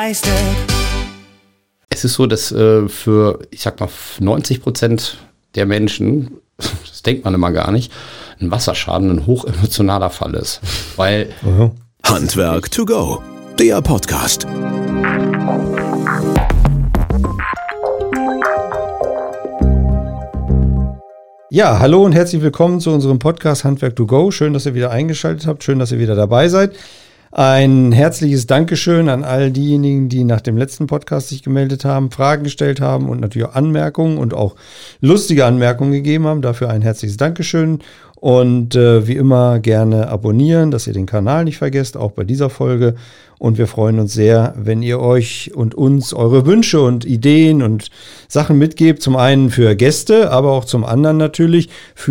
Es ist so, dass für, ich sag mal, 90% der Menschen, das denkt man immer gar nicht, ein Wasserschaden ein hochemotionaler Fall ist. Weil Handwerk to go, der Podcast. Ja, hallo und herzlich willkommen zu unserem Podcast Handwerk to go. Schön, dass ihr wieder eingeschaltet habt. Schön, dass ihr wieder dabei seid. Ein herzliches Dankeschön an all diejenigen, die nach dem letzten Podcast sich gemeldet haben, Fragen gestellt haben und natürlich auch Anmerkungen und auch lustige Anmerkungen gegeben haben. Dafür ein herzliches Dankeschön. Und wie immer gerne abonnieren, dass ihr den Kanal nicht vergesst, auch bei dieser Folge. Und wir freuen uns sehr, wenn ihr euch und uns eure Wünsche und Ideen und Sachen mitgebt. Zum einen für Gäste, aber auch zum anderen natürlich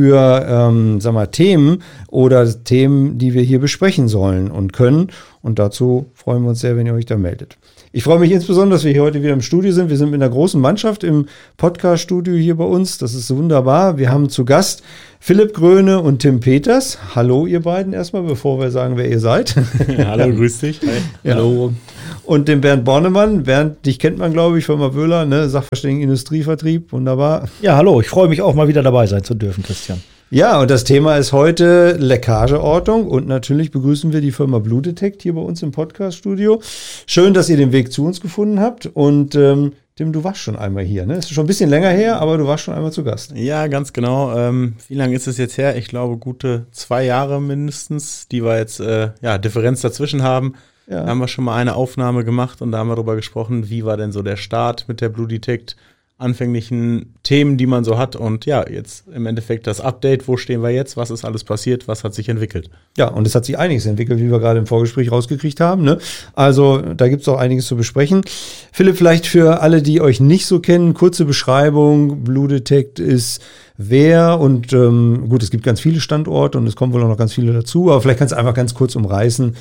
für Themen oder Themen, die wir hier besprechen sollen und können. Und dazu freuen wir uns sehr, wenn ihr euch da meldet. Ich freue mich insbesondere, dass wir hier heute wieder im Studio sind. Wir sind mit einer großen Mannschaft im Podcast-Studio hier bei uns. Das ist wunderbar. Wir haben zu Gast Philipp Gröne und Tim Peters. Hallo ihr beiden erstmal, bevor wir sagen, wer ihr seid. Hallo, grüß dich. Hi. Ja. Hallo. Und den Bernd Bornemann. Bernd, dich kennt man, glaube ich, Firma Wöhler, ne? Sachverständigen Industrievertrieb. Wunderbar. Ja, hallo. Ich freue mich auch mal wieder dabei sein zu dürfen, Christian. Ja, und das Thema ist heute Leckageortung und natürlich begrüßen wir die Firma Blue Detect hier bei uns im Podcast-Studio. Schön, dass ihr den Weg zu uns gefunden habt und Tim, du warst schon einmal hier, ne? Ist schon ein bisschen länger her, aber du warst schon einmal zu Gast. Ja, ganz genau. Wie lange ist es jetzt her? Ich glaube, gute 2 Jahre mindestens, die wir jetzt Differenz dazwischen haben. Ja. Da haben wir schon mal eine Aufnahme gemacht und da haben wir darüber gesprochen, wie war denn so der Start mit der Blue Detect, anfänglichen Themen, die man so hat und ja, jetzt im Endeffekt das Update, wo stehen wir jetzt, was ist alles passiert, was hat sich entwickelt. Ja, und es hat sich einiges entwickelt, wie wir gerade im Vorgespräch rausgekriegt haben, ne? Also da gibt es auch einiges zu besprechen. Philipp, vielleicht für alle, die euch nicht so kennen, kurze Beschreibung, Blue Detect ist wer und gut, es gibt ganz viele Standorte und es kommen wohl auch noch ganz viele dazu, aber vielleicht kannst du einfach ganz kurz umreißen,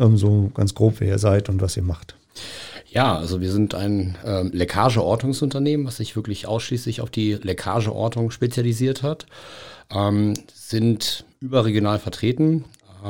so ganz grob, wer ihr seid und was ihr macht. Ja, also wir sind ein Leckageortungsunternehmen, was sich wirklich ausschließlich auf die Leckageortung spezialisiert hat, sind überregional vertreten.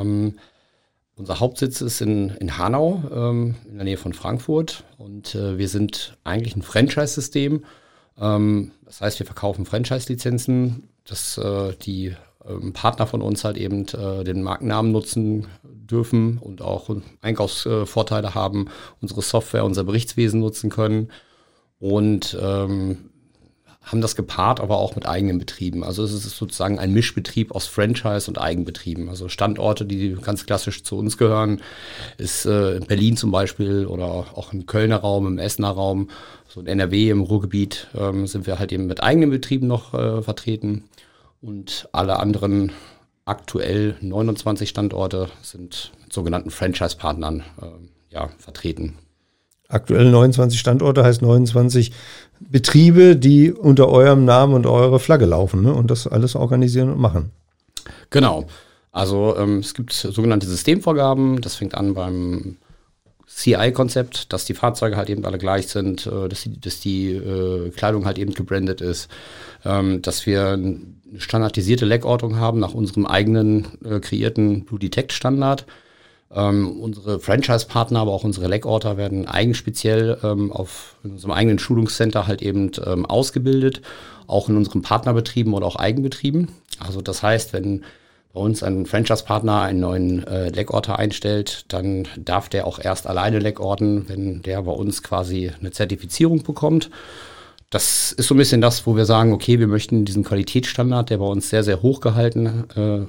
Unser Hauptsitz ist in Hanau, in der Nähe von Frankfurt und wir sind eigentlich ein Franchise-System. Das heißt, wir verkaufen Franchise-Lizenzen, dass die Partner von uns halt eben den Markennamen nutzen dürfen und auch Einkaufsvorteile haben, unsere Software, unser Berichtswesen nutzen können und haben das gepaart, aber auch mit eigenen Betrieben. Also es ist sozusagen ein Mischbetrieb aus Franchise und Eigenbetrieben. Also Standorte, die ganz klassisch zu uns gehören, ist in Berlin zum Beispiel oder auch im Kölner Raum, im Essener Raum, so in NRW, im Ruhrgebiet sind wir halt eben mit eigenen Betrieben noch vertreten. Und alle anderen aktuell 29 Standorte sind mit sogenannten Franchise-Partnern vertreten. Aktuell 29 Standorte heißt 29 Betriebe, die unter eurem Namen und eurer Flagge laufen, ne? Und das alles organisieren und machen. Genau. Also es gibt sogenannte Systemvorgaben. Das fängt an beim CI-Konzept, dass die Fahrzeuge halt eben alle gleich sind, dass die Kleidung halt eben gebrandet ist, dass wir eine standardisierte Leckortung haben nach unserem eigenen kreierten Blue Detect Standard. Unsere Franchise-Partner, aber auch unsere Leckorter werden eigenspeziell in unserem eigenen Schulungscenter halt eben ausgebildet, auch in unseren Partnerbetrieben oder auch Eigenbetrieben. Also das heißt, wenn bei uns ein Franchise-Partner einen neuen Leckorter einstellt, dann darf der auch erst alleine leckorten, wenn der bei uns quasi eine Zertifizierung bekommt. Das ist so ein bisschen das, wo wir sagen, okay, wir möchten diesen Qualitätsstandard, der bei uns sehr, sehr hoch gehalten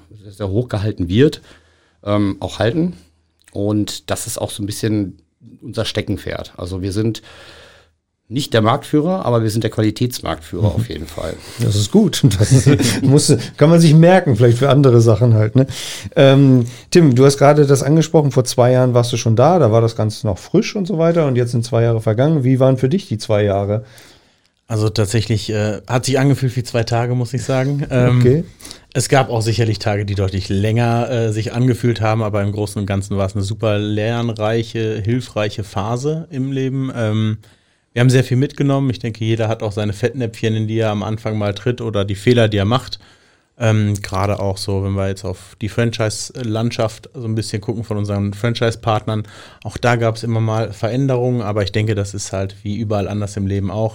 wird, auch halten. Und das ist auch so ein bisschen unser Steckenpferd. Also wir sind nicht der Marktführer, aber wir sind der Qualitätsmarktführer auf jeden Fall. Das ist gut. Das kann man sich merken, vielleicht für andere Sachen halt. Ne? Tim, du hast gerade das angesprochen, vor 2 Jahren warst du schon da war das Ganze noch frisch und so weiter und jetzt sind 2 Jahre vergangen. Wie waren für dich die 2 Jahre? Also tatsächlich hat sich angefühlt wie 2 Tage, muss ich sagen. Okay. Es gab auch sicherlich Tage, die deutlich länger sich angefühlt haben, aber im Großen und Ganzen war es eine super lernreiche, hilfreiche Phase im Leben. Wir haben sehr viel mitgenommen. Ich denke, jeder hat auch seine Fettnäpfchen, in die er am Anfang mal tritt oder die Fehler, die er macht. Gerade auch so, wenn wir jetzt auf die Franchise-Landschaft so ein bisschen gucken von unseren Franchise-Partnern, auch da gab es immer mal Veränderungen, aber ich denke, das ist halt wie überall anders im Leben auch.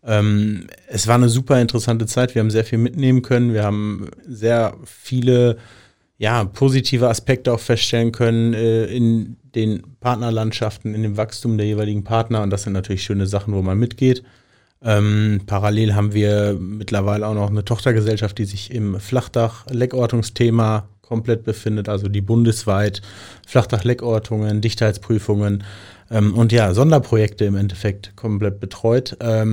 Es war eine super interessante Zeit, wir haben sehr viel mitnehmen können, wir haben sehr viele positive Aspekte auch feststellen können in den Partnerlandschaften, in dem Wachstum der jeweiligen Partner, und das sind natürlich schöne Sachen, wo man mitgeht. Parallel haben wir mittlerweile auch noch eine Tochtergesellschaft, die sich im Flachdach-Leckortungsthema komplett befindet, also die bundesweit Flachdach-Leckortungen, Dichtheitsprüfungen und Sonderprojekte im Endeffekt komplett betreut.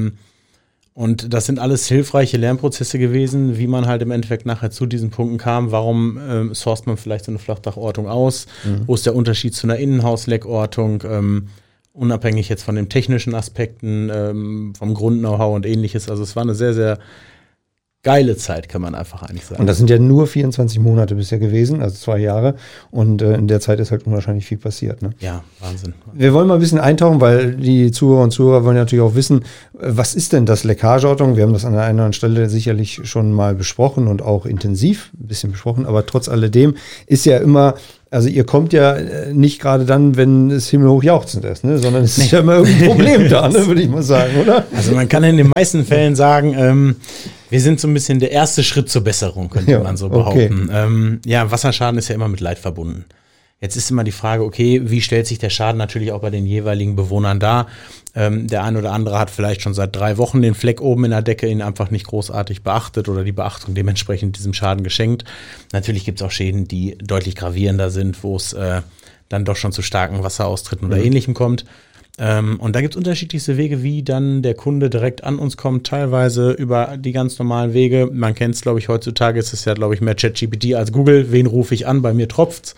Und das sind alles hilfreiche Lernprozesse gewesen, wie man halt im Endeffekt nachher zu diesen Punkten kam. Warum sourced man vielleicht so eine Flachdachortung aus? Wo ist der Unterschied zu einer Innenhausleckortung? Unabhängig jetzt von den technischen Aspekten, vom Grund-Know-how und ähnliches. Also es war eine sehr, sehr geile Zeit, kann man einfach eigentlich sagen. Und das sind ja nur 24 Monate bisher gewesen, also 2 Jahre. Und in der Zeit ist halt unwahrscheinlich viel passiert. Ne? Ja, Wahnsinn. Wir wollen mal ein bisschen eintauchen, weil die Zuhörer und Zuhörer wollen natürlich auch wissen, was ist denn das Leckageortung? Wir haben das an der einen oder anderen Stelle sicherlich schon mal besprochen und auch intensiv ein bisschen besprochen. Aber trotz alledem ist ja immer, also ihr kommt ja nicht gerade dann, wenn es himmelhoch jauchzend ist, ne? Sondern es ist ja immer irgendein Problem da, ne? Würde ich mal sagen, oder? Also man kann in den meisten Fällen sagen, wir sind so ein bisschen der erste Schritt zur Besserung, könnte man so behaupten. Okay. Wasserschaden ist ja immer mit Leid verbunden. Jetzt ist immer die Frage, okay, wie stellt sich der Schaden natürlich auch bei den jeweiligen Bewohnern dar? Der ein oder andere hat vielleicht schon seit 3 Wochen den Fleck oben in der Decke, ihn einfach nicht großartig beachtet oder die Beachtung dementsprechend diesem Schaden geschenkt. Natürlich gibt es auch Schäden, die deutlich gravierender sind, wo es dann doch schon zu starken Wasseraustritten oder Ähnlichem kommt. Und da gibt es unterschiedlichste Wege, wie dann der Kunde direkt an uns kommt, teilweise über die ganz normalen Wege. Man kennt es, glaube ich, heutzutage ist es ja, glaube ich, mehr ChatGPT als Google. Wen rufe ich an? Bei mir tropft's.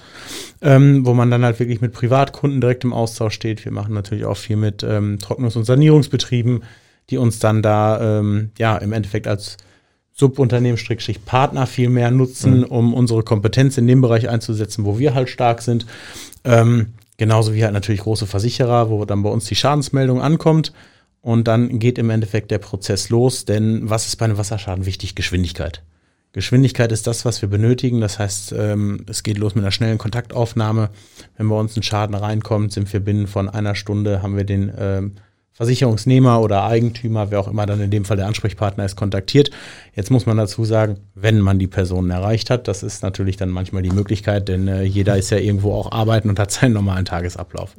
Wo man dann halt wirklich mit Privatkunden direkt im Austausch steht. Wir machen natürlich auch viel mit Trocknungs- und Sanierungsbetrieben, die uns dann da im Endeffekt als Subunternehmen-Partner viel mehr nutzen, um unsere Kompetenz in dem Bereich einzusetzen, wo wir halt stark sind. Genauso wie halt natürlich große Versicherer, wo dann bei uns die Schadensmeldung ankommt und dann geht im Endeffekt der Prozess los, denn was ist bei einem Wasserschaden wichtig? Geschwindigkeit. Geschwindigkeit ist das, was wir benötigen, das heißt, es geht los mit einer schnellen Kontaktaufnahme. Wenn bei uns ein Schaden reinkommt, sind wir binnen von 1 Stunde, haben wir den Versicherungsnehmer oder Eigentümer, wer auch immer dann in dem Fall der Ansprechpartner ist, kontaktiert. Jetzt muss man dazu sagen, wenn man die Personen erreicht hat, das ist natürlich dann manchmal die Möglichkeit, denn jeder ist ja irgendwo auch arbeiten und hat seinen normalen Tagesablauf.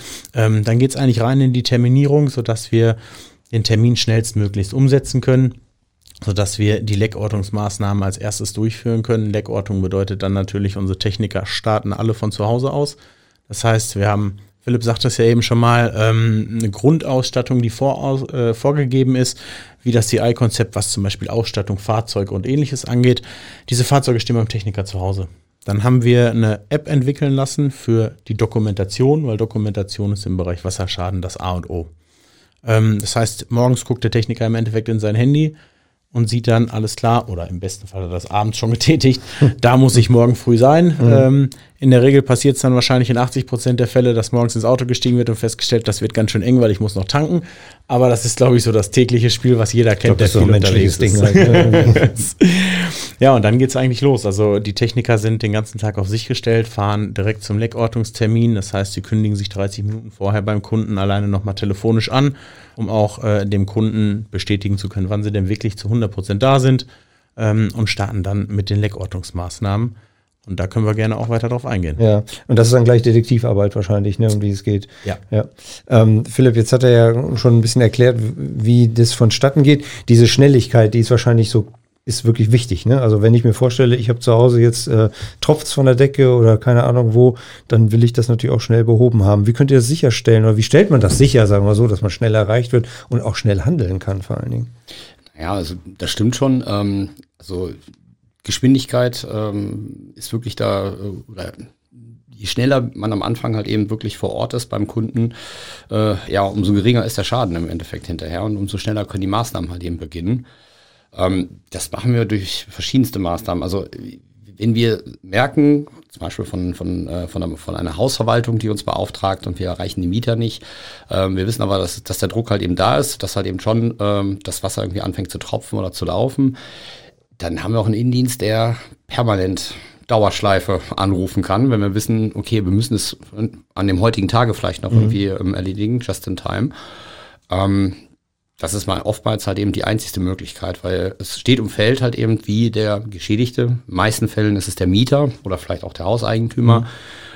Dann geht es eigentlich rein in die Terminierung, sodass wir den Termin schnellstmöglichst umsetzen können, sodass wir die Leckortungsmaßnahmen als erstes durchführen können. Leckortung bedeutet dann natürlich, unsere Techniker starten alle von zu Hause aus. Das heißt, wir haben, Philipp sagt das ja eben schon mal, eine Grundausstattung, die vorgegeben ist, wie das CI-Konzept, was zum Beispiel Ausstattung, Fahrzeuge und Ähnliches angeht. Diese Fahrzeuge stehen beim Techniker zu Hause. Dann haben wir eine App entwickeln lassen für die Dokumentation, weil Dokumentation ist im Bereich Wasserschaden das A und O. Das heißt, morgens guckt der Techniker im Endeffekt in sein Handy und sieht dann, alles klar, oder im besten Fall hat er das abends schon getätigt, da muss ich morgen früh sein. In der Regel passiert es dann wahrscheinlich in 80% der Fälle, dass morgens ins Auto gestiegen wird und festgestellt, das wird ganz schön eng, weil ich muss noch tanken. Aber das ist, glaube ich, so das tägliche Spiel, was jeder kennt, der viel unterwegs ist. Halt. Ja, und dann geht's eigentlich los. Also die Techniker sind den ganzen Tag auf sich gestellt, fahren direkt zum Leckortungstermin. Das heißt, sie kündigen sich 30 Minuten vorher beim Kunden alleine nochmal telefonisch an, um auch dem Kunden bestätigen zu können, wann sie denn wirklich zu 100% da sind, und starten dann mit den Leckortungsmaßnahmen. Und da können wir gerne auch weiter drauf eingehen. Ja, und das ist dann gleich Detektivarbeit wahrscheinlich, ne, um die es geht. Ja. Philipp, jetzt hat er ja schon ein bisschen erklärt, wie das vonstatten geht. Diese Schnelligkeit, die ist wahrscheinlich so, ist wirklich wichtig, ne? Also wenn ich mir vorstelle, ich habe zu Hause jetzt tropft's von der Decke oder keine Ahnung wo, dann will ich das natürlich auch schnell behoben haben. Wie könnt ihr das sicherstellen oder wie stellt man das sicher, sagen wir so, dass man schnell erreicht wird und auch schnell handeln kann vor allen Dingen? Ja, also das stimmt schon. Also Geschwindigkeit ist wirklich da, oder je schneller man am Anfang halt eben wirklich vor Ort ist beim Kunden, umso geringer ist der Schaden im Endeffekt hinterher und umso schneller können die Maßnahmen halt eben beginnen. Das machen wir durch verschiedenste Maßnahmen. Also wenn wir merken, zum Beispiel von einer Hausverwaltung, die uns beauftragt und wir erreichen die Mieter nicht, wir wissen aber, dass der Druck halt eben da ist, dass halt eben schon das Wasser irgendwie anfängt zu tropfen oder zu laufen, dann haben wir auch einen Innendienst, der permanent Dauerschleife anrufen kann, wenn wir wissen, okay, wir müssen es an dem heutigen Tage vielleicht noch irgendwie erledigen, just in time. Das ist mal oftmals halt eben die einzigste Möglichkeit, weil es steht und fällt halt eben, wie der Geschädigte, in den meisten Fällen ist es der Mieter oder vielleicht auch der Hauseigentümer,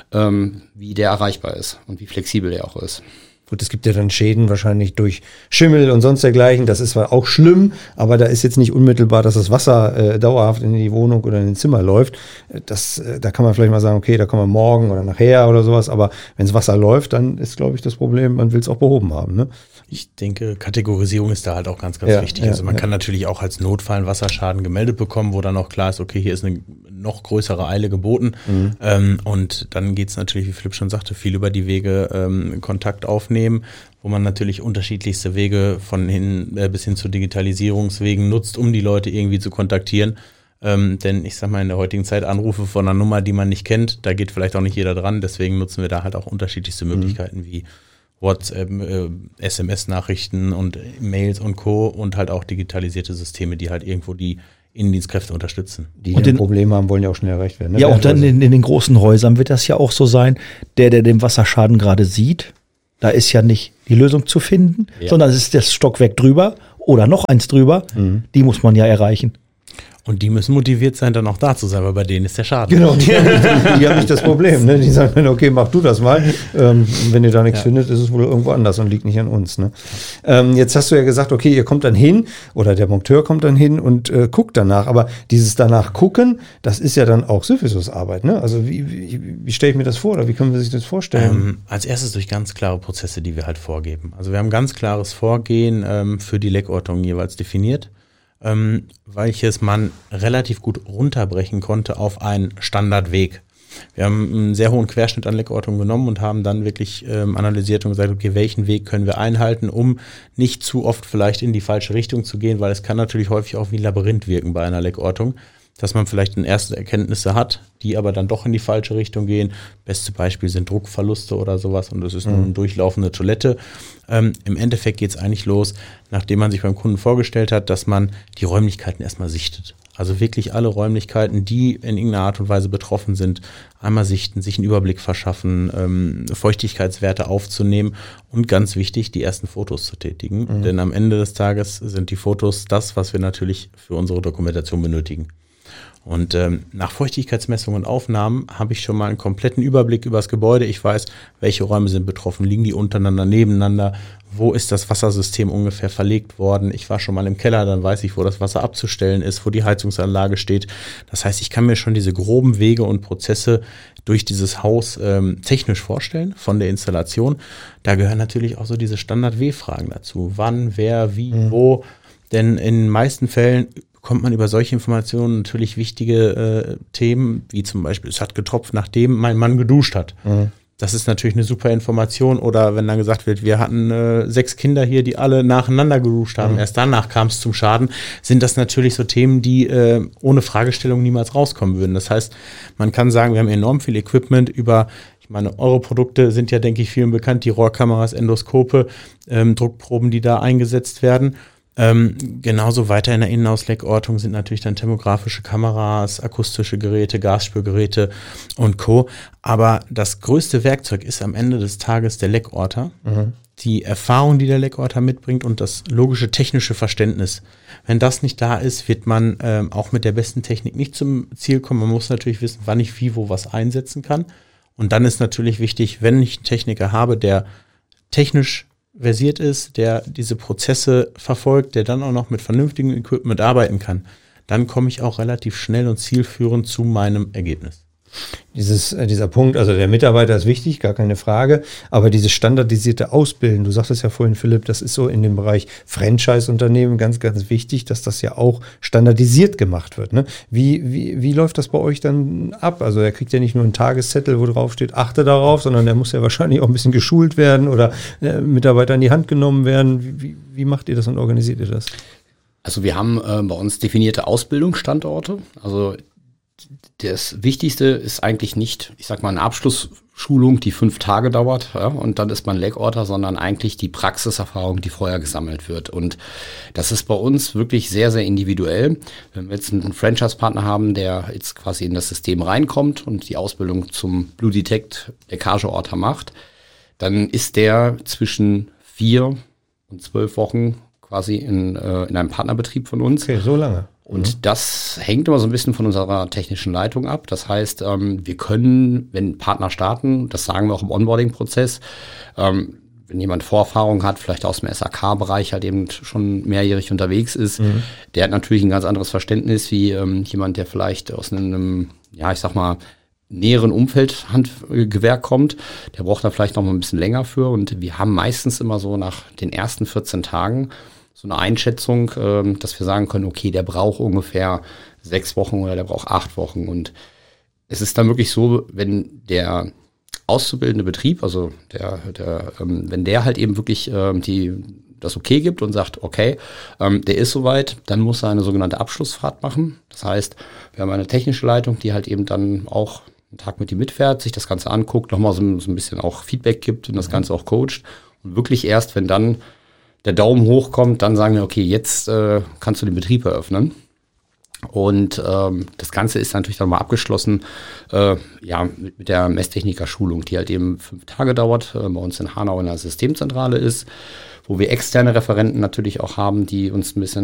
wie der erreichbar ist und wie flexibel der auch ist. Gut, es gibt ja dann Schäden wahrscheinlich durch Schimmel und sonst dergleichen. Das ist zwar auch schlimm, aber da ist jetzt nicht unmittelbar, dass das Wasser dauerhaft in die Wohnung oder in den Zimmer läuft. Da kann man vielleicht mal sagen, okay, da kommen wir morgen oder nachher oder sowas. Aber wenn das Wasser läuft, dann ist, glaube ich, das Problem, man will es auch behoben haben. Ne? Ich denke, Kategorisierung ist da halt auch ganz wichtig. Also man kann natürlich auch als Notfall einen Wasserschaden gemeldet bekommen, wo dann auch klar ist, okay, hier ist eine noch größere Eile geboten. Und dann geht es natürlich, wie Philipp schon sagte, viel über die Wege Kontakt aufnehmen, wo man natürlich unterschiedlichste Wege bis hin zu Digitalisierungswegen nutzt, um die Leute irgendwie zu kontaktieren. Denn ich sag mal, in der heutigen Zeit Anrufe von einer Nummer, die man nicht kennt, da geht vielleicht auch nicht jeder dran. Deswegen nutzen wir da halt auch unterschiedlichste Möglichkeiten wie WhatsApp, SMS-Nachrichten und Mails und Co. und halt auch digitalisierte Systeme, die halt irgendwo die Innendienstkräfte unterstützen. Die ein Problem haben, wollen ja auch schnell erreicht werden. Ne? Ja, und dann in den großen Häusern wird das ja auch so sein, der den Wasserschaden gerade sieht, da ist ja nicht die Lösung zu finden, sondern es ist das Stockwerk drüber oder noch eins drüber, die muss man ja erreichen. Und die müssen motiviert sein, dann auch da zu sein, weil bei denen ist der Schaden. Genau, die haben nicht das Problem. Ne? Die sagen dann, okay, mach du das mal. Wenn ihr da nichts findet, ist es wohl irgendwo anders und liegt nicht an uns. Ne? Jetzt hast du ja gesagt, okay, ihr kommt dann hin oder der Monteur kommt dann hin und guckt danach. Aber dieses danach gucken, das ist ja dann auch Syphisus-Arbeit. Ne? Also wie stelle ich mir das vor oder wie können wir sich das vorstellen? Als erstes durch ganz klare Prozesse, die wir halt vorgeben. Also wir haben ganz klares Vorgehen für die Leckortung jeweils definiert. Welches man relativ gut runterbrechen konnte auf einen Standardweg. Wir haben einen sehr hohen Querschnitt an Leckortungen genommen und haben dann wirklich analysiert und gesagt, okay, welchen Weg können wir einhalten, um nicht zu oft vielleicht in die falsche Richtung zu gehen, weil es kann natürlich häufig auch wie ein Labyrinth wirken bei einer Leckortung, dass man vielleicht erste Erkenntnisse hat, die aber dann doch in die falsche Richtung gehen. Beste Beispiel sind Druckverluste oder sowas und das ist nur eine durchlaufende Toilette. Im Endeffekt geht es eigentlich los, nachdem man sich beim Kunden vorgestellt hat, dass man die Räumlichkeiten erstmal sichtet. Also wirklich alle Räumlichkeiten, die in irgendeiner Art und Weise betroffen sind, einmal sichten, sich einen Überblick verschaffen, Feuchtigkeitswerte aufzunehmen und ganz wichtig, die ersten Fotos zu tätigen. Denn am Ende des Tages sind die Fotos das, was wir natürlich für unsere Dokumentation benötigen. Und nach Feuchtigkeitsmessungen und Aufnahmen habe ich schon mal einen kompletten Überblick über das Gebäude. Ich weiß, welche Räume sind betroffen, liegen die untereinander, nebeneinander, wo ist das Wassersystem ungefähr verlegt worden. Ich war schon mal im Keller, dann weiß ich, wo das Wasser abzustellen ist, wo die Heizungsanlage steht. Das heißt, ich kann mir schon diese groben Wege und Prozesse durch dieses Haus technisch vorstellen von der Installation. Da gehören natürlich auch so diese Standard-W-Fragen dazu. Wann, wer, wie, wo. Denn in den meisten Fällen bekommt man über solche Informationen natürlich wichtige Themen, wie zum Beispiel, es hat getropft, nachdem mein Mann geduscht hat. Das ist natürlich eine super Information. Oder wenn dann gesagt wird, wir hatten 6 Kinder hier, die alle nacheinander geduscht haben, erst danach kam es zum Schaden, sind das natürlich so Themen, die ohne Fragestellung niemals rauskommen würden. Das heißt, man kann sagen, wir haben enorm viel Equipment ich meine, eure Produkte sind ja, denke ich, vielen bekannt, die Rohrkameras, Endoskope, Druckproben, die da eingesetzt werden. Genauso weiter in der Innenausleckortung sind natürlich dann thermografische Kameras, akustische Geräte, Gasspürgeräte und Co. Aber das größte Werkzeug ist am Ende des Tages der Leckorter. Die Erfahrung, die der Leckorter mitbringt und das logische technische Verständnis. Wenn das nicht da ist, wird man auch mit der besten Technik nicht zum Ziel kommen. Man muss natürlich wissen, wann ich wie wo was einsetzen kann. Und dann ist natürlich wichtig, wenn ich einen Techniker habe, der technisch versiert ist, der diese Prozesse verfolgt, der dann auch noch mit vernünftigem Equipment arbeiten kann, dann komme ich auch relativ schnell und zielführend zu meinem Ergebnis. Dieser Punkt, also der Mitarbeiter ist wichtig, gar keine Frage, aber dieses standardisierte Ausbilden, du sagtest ja vorhin, Philipp, das ist so in dem Bereich Franchise-Unternehmen ganz, ganz wichtig, dass das ja auch standardisiert gemacht wird. Ne? Wie läuft das bei euch dann ab? Also er kriegt ja nicht nur einen Tageszettel, wo drauf steht, achte darauf, sondern der muss ja wahrscheinlich auch ein bisschen geschult werden oder Mitarbeiter in die Hand genommen werden. Wie macht ihr das und organisiert ihr das? Also wir haben bei uns definierte Ausbildungsstandorte, also das Wichtigste ist eigentlich nicht, ich sag mal, eine Abschlussschulung, die 5 Tage dauert, ja, und dann ist man Leg-Orter, sondern eigentlich die Praxiserfahrung, die vorher gesammelt wird. Und das ist bei uns wirklich sehr, sehr individuell. Wenn wir jetzt einen Franchise-Partner haben, der jetzt quasi in das System reinkommt und die Ausbildung zum Blue Detect Leckageorter macht, dann ist der zwischen 4 und 12 Wochen quasi in einem Partnerbetrieb von uns. Okay, so lange. Und das hängt immer so ein bisschen von unserer technischen Leitung ab. Das heißt, wir können, wenn Partner starten, das sagen wir auch im Onboarding-Prozess, wenn jemand Vorerfahrung hat, vielleicht aus dem SAK-Bereich halt eben schon mehrjährig unterwegs ist, der hat natürlich ein ganz anderes Verständnis wie jemand, der vielleicht aus einem, ja, ich sag mal, näheren Umfeld Handgewerk kommt. Der braucht da vielleicht noch mal ein bisschen länger für. Und wir haben meistens immer so nach den ersten 14 Tagen so eine Einschätzung, dass wir sagen können, okay, der braucht ungefähr 6 Wochen oder der braucht 8 Wochen. Und es ist dann wirklich so, wenn der auszubildende Betrieb, also wenn der halt eben wirklich das okay gibt und sagt, okay, der ist soweit, dann muss er eine sogenannte Abschlussfahrt machen. Das heißt, wir haben eine technische Leitung, die halt eben dann auch einen Tag mit ihm mitfährt, sich das Ganze anguckt, nochmal so ein bisschen auch Feedback gibt und das Ganze auch coacht. Und wirklich erst, wenn dann der Daumen hoch kommt, dann sagen wir, okay, jetzt kannst du den Betrieb eröffnen. Und das Ganze ist natürlich dann mal abgeschlossen mit der Messtechniker-Schulung, die halt eben 5 Tage dauert, bei uns in Hanau in der Systemzentrale ist, wo wir externe Referenten natürlich auch haben, die uns ein bisschen